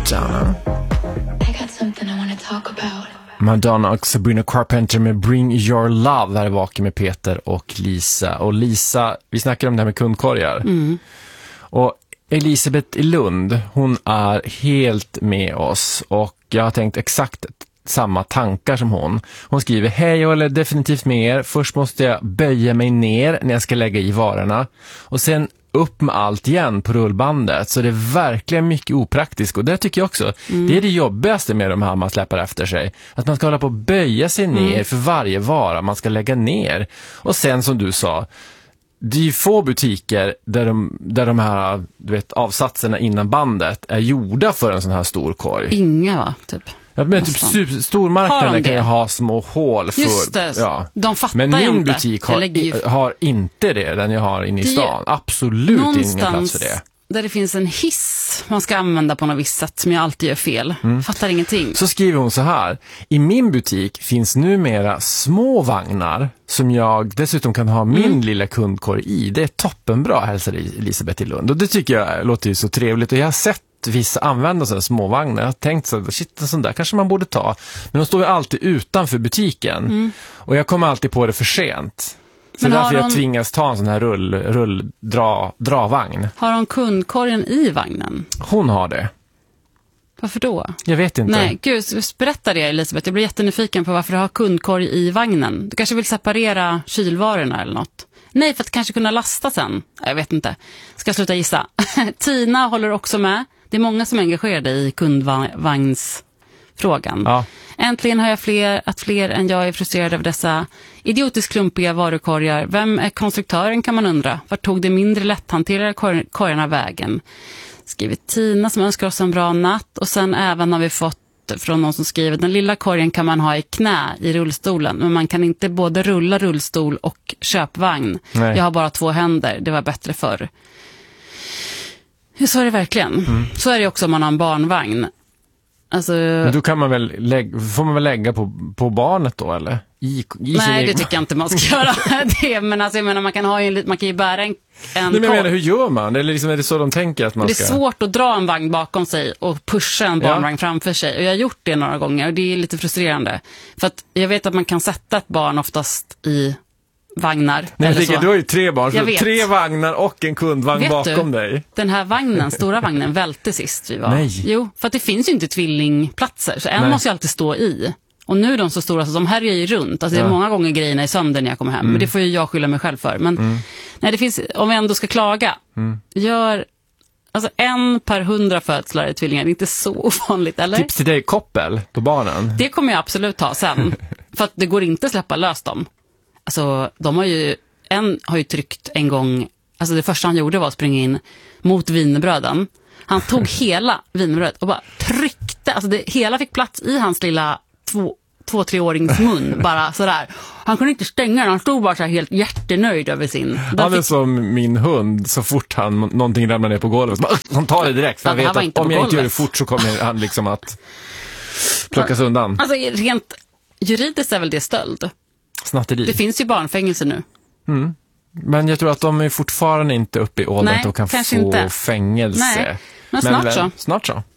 Madonna. I got something I want to talk about. Madonna och Sabrina Carpenter med Bring Your Love. Här är Vaken med Peter och Lisa. Och Lisa, vi snackar om det här med kundkorgar. Och Elisabeth i Lund, hon är helt med oss. Och jag har tänkt exakt samma tankar som hon. Hon skriver: hej, jag håller definitivt med er. Först måste jag böja mig ner när jag ska lägga i varorna. Och sen upp med allt igen på rullbandet. Så det är verkligen mycket opraktiskt. Och det tycker jag också. Det är det jobbigaste med de här man släpper efter sig. Att man ska hålla på att böja sig ner för varje vara man ska lägga ner. Och sen som du sa, det är ju få butiker där de här avsatserna innan bandet är gjorda för en sån här stor korg. Inga, va? Typ. Ja, men typ stormarknaden kan ju ha små hål för. Just det, ja. De fattar men ju min inte. butik har inte det, den jag har inne i stan. Absolut ingen plats för det. Där det finns en hiss man ska använda på något visst sätt som jag alltid gör fel. Fattar ingenting. Så skriver hon så här: i min butik finns numera små vagnar som jag dessutom kan ha min lilla kundkorg i. Det är toppenbra, hälsar Elisabeth i Lund. Och det tycker jag låter ju så trevligt. Och jag har sett vissa använda sådana små vagnar. Jag har tänkt så, shit, en sån där kanske man borde ta. Men de står ju alltid utanför butiken. Och jag kommer alltid på det för sent. Så därför jag tvingas ta en sån här dravagn. Har hon kundkorgen i vagnen? Hon har det. Varför då? Jag vet inte. Nej, gud, berätta det, Elisabeth. Jag blir jättenyfiken på varför du har kundkorg i vagnen. Du kanske vill separera kylvarorna eller något. Nej, för att kanske kunna lasta sen. Jag vet inte. Ska jag sluta gissa. Tina håller också med. Det är många som är engagerade i kundvagnsfrågan. Ja. Äntligen har jag fler än jag är frustrerad över dessa idiotiskt klumpiga varukorgar. Vem är konstruktören, kan man undra. Vart tog det mindre lätthanterade korgarna vägen? Skriver Tina som önskar oss en bra natt. Och sen även har vi fått från någon som skriver: den lilla korgen kan man ha i knä i rullstolen, men man kan inte både rulla rullstol och köpvagn. Nej. Jag har bara 2 händer, det var bättre förr. Så är det verkligen. Så är det också om man har en barnvagn. Alltså, då kan man väl får man väl lägga på barnet då, eller? Nej, det tycker jag inte man ska göra det, men alltså, jag menar, man kan ju bära en nej, men jag menar, hur gör man? Eller liksom, är det så de tänker att man ska? Det är svårt att dra en vagn bakom sig och pusha en barnvagn framför sig. Och jag har gjort det några gånger och det är lite frustrerande. För att jag vet att man kan sätta ett barn oftast i vagnar. Nej, du har ju 3 barn, så 3 vagnar och en kundvagn bakom dig. Den här vagnen, stora vagnen, välte sist vi var. Nej. Jo, för att det finns ju inte tvillingplatser, så en måste ju alltid stå i. Och nu är de så stora så de härjar ju runt. Alltså det är många gånger grejerna i sömn när jag kommer hem. Men det får ju jag skylla mig själv för. Men nej, det finns, om vi ändå ska klaga, gör alltså 1 per 100 födslar i tvillingar. Det är inte så ovanligt, eller? Tips till dig, koppel på barnen. Det kommer jag absolut ha sen. För att det går inte att släppa lös dem. Alltså, en har ju tryckt en gång, alltså det första han gjorde var att springa in mot wienerbröden. Han tog hela wienerbrödet och bara tryckte, alltså hela fick plats i hans lilla 2-3-årings mun, bara sådär. Han kunde inte stänga den, han stod bara så här helt jättenöjd över sin. Han är som min hund, så fort någonting ramlar ner på golvet, han tar det direkt, för han vet att om jag inte gör det fort så kommer han liksom att plockas undan. Alltså rent juridiskt är väl det stöld. Snatteri. Det finns ju barnfängelse nu. Men jag tror att de är fortfarande inte uppe i åldern och kan få fängelse. Nej, men snart så. Snart så.